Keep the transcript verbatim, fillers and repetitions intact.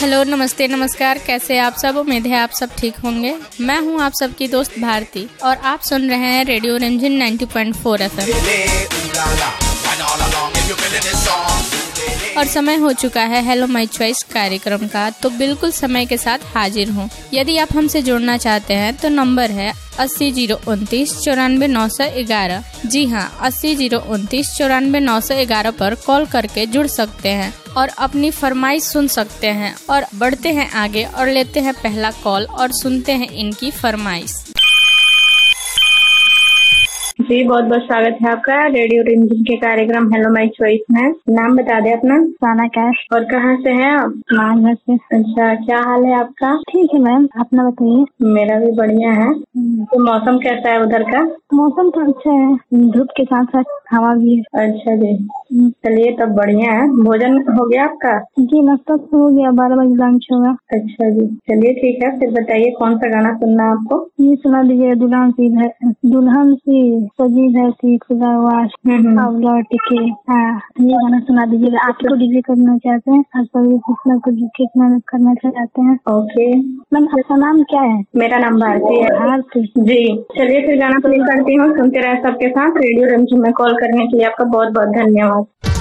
Hello, नमस्ते, नमस्कार। कैसे आप सब? उम्मीद है आप सब ठीक होंगे। मैं हूं आप सबकी दोस्त भारती और आप सुन रहे हैं रेडियो रिमझिम नब्बे पॉइंट चार एफएम। और समय हो चुका है हेलो माय चॉइस कार्यक्रम का, तो बिल्कुल समय के साथ हाजिर हूँ। यदि आप हमसे जुड़ना चाहते हैं तो नंबर है अस्सी जीरो उनतीस चौरानवे नौ सौ ग्यारह। जी हाँ, अस्सी जीरो उनतीस चौरानवे नौ सौ ग्यारह पर कॉल करके जुड़ सकते हैं और अपनी फरमाइश सुन सकते हैं। और बढ़ते हैं आगे और लेते हैं पहला कॉल और सुनते हैं इनकी फरमाइश। जी, बहुत बहुत स्वागत है आपका रेडियो रिमझिम के कार्यक्रम हेलो माय चॉइस में। नाम बता दे अपना। साना कैश। और कहाँ से हैं आप? नागपुर से। अच्छा, क्या हाल है आपका? ठीक है मैम, अपना बताइए। मेरा भी बढ़िया है। तो मौसम कैसा है उधर का? मौसम तो अच्छा है, धूप के साथ साथ हवा भी है। अच्छा जी, चलिए तब बढ़िया है। भोजन हो गया आपका? जी, नाश्ता तो हो गया, बारह बजे लंच होगा। अच्छा जी, चलिए ठीक है। फिर बताइए कौन सा गाना सुनना है आपको? ये सुना दीजिए, दुल्हन सी दुल्हन सी सजी धरती खुदा आवाज अब लौट के। हाँ, ये गाना सुना दीजिए। आपको डिग्री करना चाहते हैं और सभी कितना को कितना करना चाहते हैं। ओके मैम, आपका नाम क्या है? मेरा नाम भारती है। भारती जी, चलिए फिर गाना प्ले करती हूँ। सुनते रहे सबके साथ। रेडियो रिमझिम में कॉल करने के लिए आपका बहुत बहुत धन्यवाद।